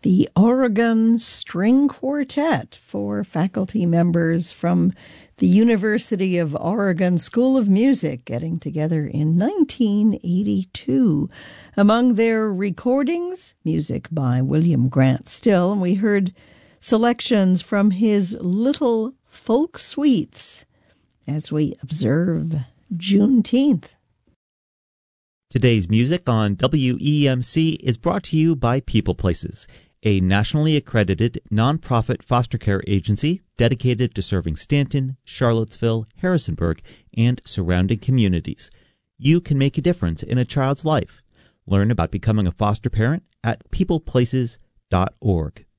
the Oregon String Quartet, four faculty members from the University of Oregon School of Music getting together in 1982. Among their recordings, music by William Grant Still, and we heard selections from his Little Folk Suites as we observe Juneteenth. Today's music on WEMC is brought to you by People Places, a nationally accredited nonprofit foster care agency dedicated to serving Stanton, Charlottesville, Harrisonburg, and surrounding communities. You can make a difference in a child's life. Learn about becoming a foster parent at peopleplaces.org.